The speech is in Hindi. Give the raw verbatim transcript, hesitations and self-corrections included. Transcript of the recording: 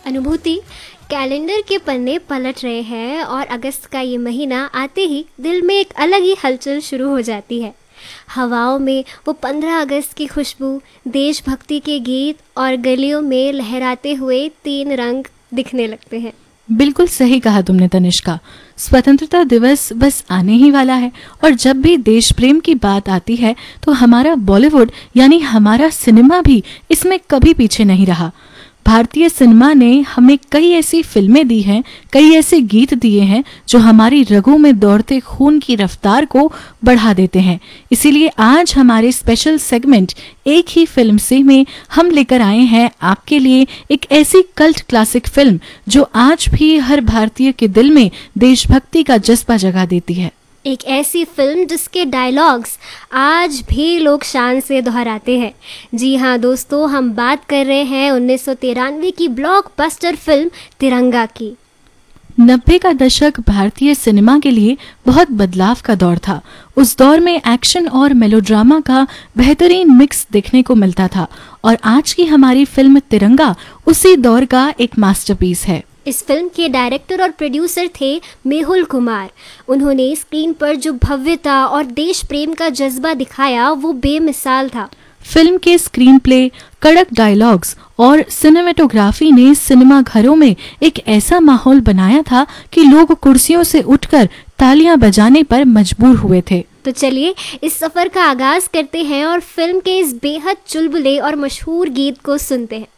अनुभूति, कैलेंडर के पन्ने पलट रहे हैं और अगस्त का ये महीना आते ही दिल में एक अलग ही हलचल शुरू हो जाती है। हवाओं में वो पंद्रह अगस्त की खुशबू, देशभक्ति के गीत और गलियों में लहराते हुए तीन रंग दिखने लगते हैं। बिल्कुल सही कहा तुमने तनिष्का। स्वतंत्रता दिवस बस आने ही वाला है और जब भी देश प्रेम की बात आती है तो हमारा बॉलीवुड यानी हमारा सिनेमा भी इसमें कभी पीछे नहीं रहा। भारतीय सिनेमा ने हमें कई ऐसी फिल्में दी हैं, कई ऐसे गीत दिए हैं जो हमारी रगों में दौड़ते खून की रफ्तार को बढ़ा देते हैं। इसीलिए आज हमारे स्पेशल सेगमेंट एक ही फिल्म से में हम लेकर आए हैं आपके लिए एक ऐसी कल्ट क्लासिक फिल्म जो आज भी हर भारतीय के दिल में देशभक्ति का जज्बा जगा देती है। एक ऐसी फिल्म जिसके डायलॉग्स आज भी लोग शान से दोहराते हैं। जी हाँ दोस्तों, हम बात कर रहे हैं उन्नीस सौ तिरानवे की ब्लॉकबस्टर फिल्म तिरंगा की। नब्बे का दशक भारतीय सिनेमा के लिए बहुत बदलाव का दौर था। उस दौर में एक्शन और मेलोड्रामा का बेहतरीन मिक्स देखने को मिलता था और आज की हमारी फिल्म तिरंगा उसी दौर का एक मास्टरपीस है। इस फिल्म के डायरेक्टर और प्रोड्यूसर थे मेहुल कुमार। उन्होंने स्क्रीन पर जो भव्यता और देश प्रेम का जज्बा दिखाया वो बेमिसाल था। फिल्म के स्क्रीन प्ले, कड़क डायलॉग्स और सिनेमेटोग्राफी ने सिनेमा घरों में एक ऐसा माहौल बनाया था कि लोग कुर्सियों से उठकर तालियां बजाने पर मजबूर हुए थे। तो चलिए इस सफर का आगाज करते हैं और फिल्म के इस बेहद चुलबुले और मशहूर गीत को सुनते हैं।